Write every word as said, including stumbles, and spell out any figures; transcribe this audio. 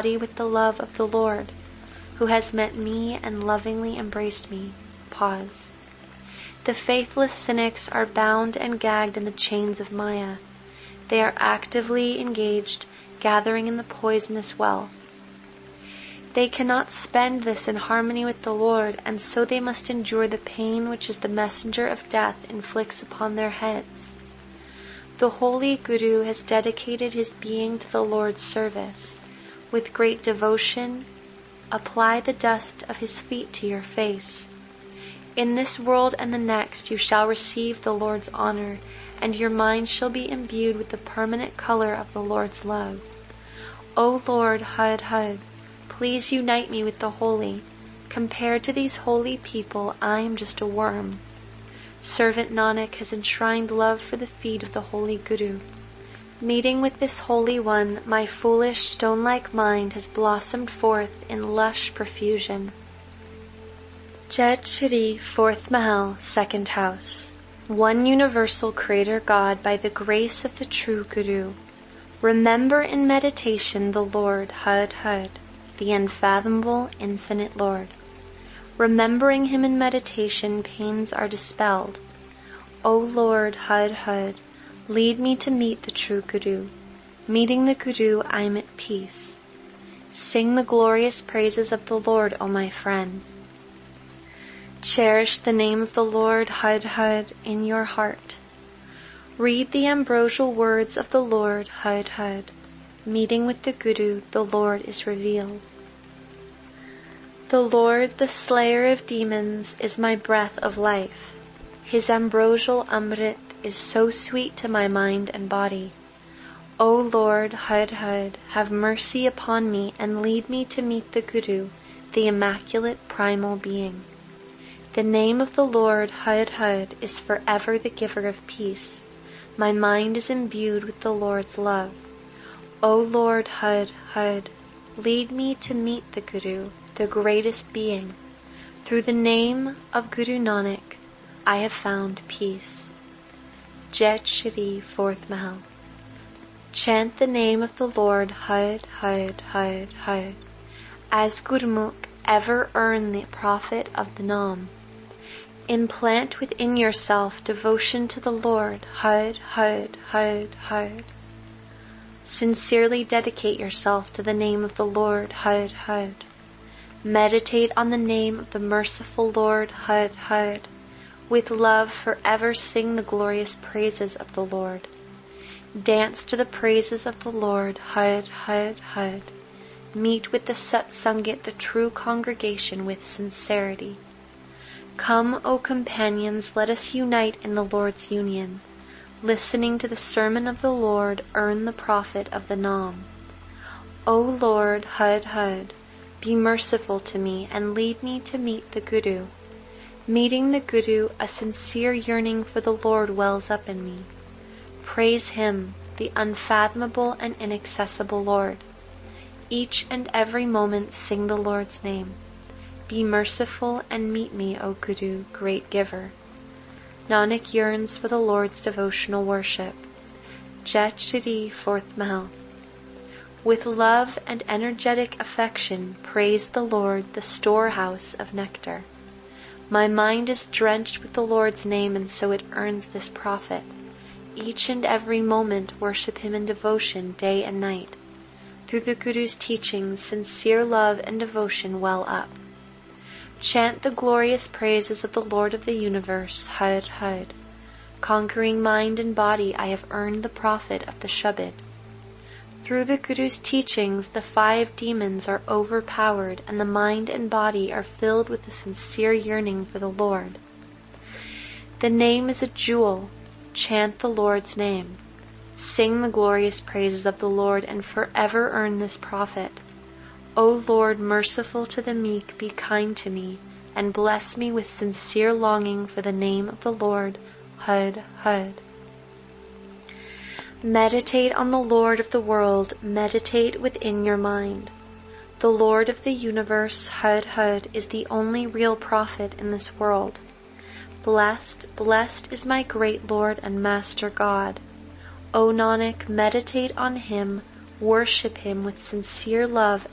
body with the love of the Lord, who has met me and lovingly embraced me. Pause. The faithless cynics are bound and gagged in the chains of Maya. They are actively engaged, gathering in the poisonous wealth. They cannot spend this in harmony with the Lord, and so they must endure the pain which is the messenger of death inflicts upon their heads. The holy Guru has dedicated his being to the Lord's service. With great devotion, apply the dust of his feet to your face. In this world and the next you shall receive the Lord's honor, and your mind shall be imbued with the permanent color of the Lord's love. O Lord, Hud Hud, please unite me with the holy. Compared to these holy people, I am just a worm. Servant Nanak has enshrined love for the feet of the holy Guru. Meeting with this holy one, my foolish stone-like mind has blossomed forth in lush profusion. Jet Shri, fourth Mahal, second house. One universal Creator God by the grace of the true Guru. Remember in meditation the Lord Hud Hud, the unfathomable, infinite Lord. Remembering him in meditation, pains are dispelled. O Lord Hud Hud, lead me to meet the true Guru. Meeting the Guru, I am at peace. Sing the glorious praises of the Lord, O my friend. Cherish the name of the Lord Hud Hud in your heart. Read the ambrosial words of the Lord Hud Hud. Meeting with the Guru, the Lord is revealed. The Lord, the slayer of demons, is my breath of life. His ambrosial Amrit is so sweet to my mind and body. O Lord, Hud Hud, have mercy upon me and lead me to meet the Guru, the immaculate primal being. The name of the Lord, Hud Hud, is forever the giver of peace. My mind is imbued with the Lord's love. O Lord, Hud Hud, lead me to meet the Guru, the greatest being. Through the name of Guru Nanak, I have found peace. Jet Shri, fourth Mahal. Chant the name of the Lord Hud Hud Hud Hud. As Gurmukh, ever earn the profit of the Nam. Implant within yourself devotion to the Lord Hud Hud Hud Hud. Sincerely dedicate yourself to the name of the Lord Hud Hud. Meditate on the name of the merciful Lord Hud Hud. With love forever sing the glorious praises of the Lord. Dance to the praises of the Lord Hud Hud Hud. Meet with the Satsangit, the true congregation, with sincerity. Come, O companions, let us unite in the Lord's union. Listening to the sermon of the Lord, earn the profit of the Nam. O Lord Hud Hud, be merciful to me and lead me to meet the Guru. Meeting the Guru, a sincere yearning for the Lord wells up in me. Praise him, the unfathomable and inaccessible Lord. Each and every moment sing the Lord's name. Be merciful and meet me, O Guru, great giver. Nanak yearns for the Lord's devotional worship. Jet Shri, fourth Mahal. With love and energetic affection, praise the Lord, the storehouse of nectar. My mind is drenched with the Lord's name, and so it earns this profit. Each and every moment worship him in devotion day and night. Through the Guru's teachings, sincere love and devotion well up. Chant the glorious praises of the Lord of the universe, Hud Hud. Conquering mind and body, I have earned the profit of the Shabad. Through the Guru's teachings, the five demons are overpowered, and the mind and body are filled with a sincere yearning for the Lord. The name is a jewel. Chant the Lord's name. Sing the glorious praises of the Lord and forever earn this profit. O Lord, merciful to the meek, be kind to me, and bless me with sincere longing for the name of the Lord, Hud Hud. Meditate on the Lord of the world, meditate within your mind. The Lord of the universe, Hud Hud, is the only real prophet in this world. Blessed, blessed is my great Lord and Master God. O Nanak, meditate on him, worship him with sincere love